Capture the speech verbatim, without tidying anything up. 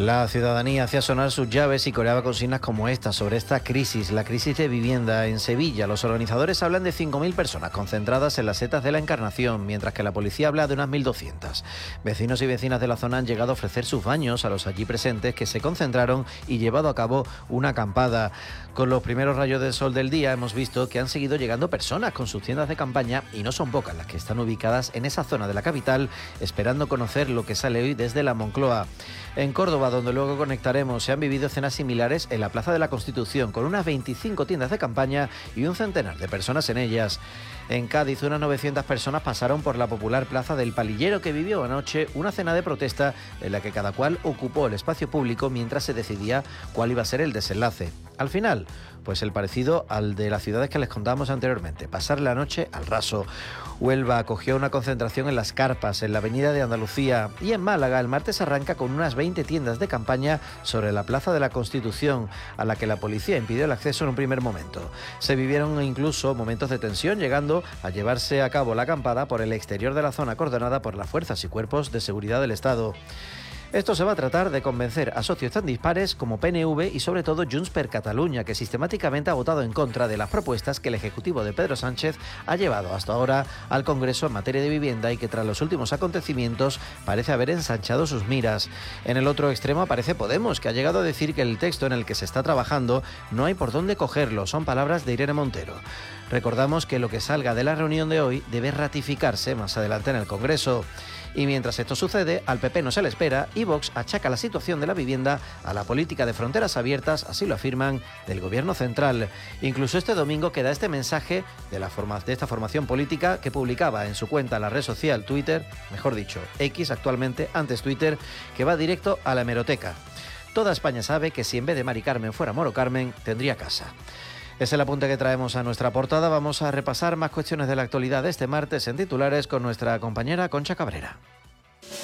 La ciudadanía hacía sonar sus llaves y coreaba consignas como esta sobre esta crisis, la crisis de vivienda en Sevilla. Los organizadores hablan de cinco mil personas concentradas en las setas de la Encarnación, mientras que la policía habla de unas mil doscientas. Vecinos y vecinas de la zona han llegado a ofrecer sus baños a los allí presentes, que se concentraron y llevado a cabo una acampada. Con los primeros rayos del sol del día hemos visto que han seguido llegando personas con sus tiendas de campaña, y no son pocas las que están ubicadas en esa zona de la capital, esperando conocer lo que sale hoy desde la Moncloa. En Córdoba, donde luego conectaremos, se han vivido escenas similares en la Plaza de la Constitución, con unas veinticinco tiendas de campaña y un centenar de personas en ellas. En Cádiz, unas novecientas personas pasaron por la popular Plaza del Palillero, que vivió anoche una cena de protesta en la que cada cual ocupó el espacio público mientras se decidía cuál iba a ser el desenlace. Al final, pues el parecido al de las ciudades que les contábamos anteriormente, pasar la noche al raso. Huelva acogió una concentración en las carpas, en la Avenida de Andalucía, y en Málaga el martes arranca con unas veinte tiendas de campaña sobre la Plaza de la Constitución, a la que la policía impidió el acceso en un primer momento. Se vivieron incluso momentos de tensión, llegando a llevarse a cabo la acampada por el exterior de la zona acordonada por las fuerzas y cuerpos de seguridad del Estado. Esto se va a tratar de convencer a socios tan dispares como P N V y sobre todo Junts per Catalunya, que sistemáticamente ha votado en contra de las propuestas que el Ejecutivo de Pedro Sánchez ha llevado hasta ahora al Congreso en materia de vivienda, y que tras los últimos acontecimientos parece haber ensanchado sus miras. En el otro extremo aparece Podemos, que ha llegado a decir que el texto en el que se está trabajando no hay por dónde cogerlo. Son palabras de Irene Montero. Recordamos que lo que salga de la reunión de hoy debe ratificarse más adelante en el Congreso. Y mientras esto sucede, al P P no se le espera y Vox achaca la situación de la vivienda a la política de fronteras abiertas, así lo afirman, del Gobierno central. Incluso este domingo queda este mensaje de, la forma, de esta formación política, que publicaba en su cuenta la red social Twitter, mejor dicho, X actualmente, antes Twitter, que va directo a la hemeroteca. Toda España sabe que si en vez de Mari Carmen fuera Moro Carmen, tendría casa. Es el apunte que traemos a nuestra portada. Vamos a repasar más cuestiones de la actualidad de este martes en titulares con nuestra compañera Concha Cabrera.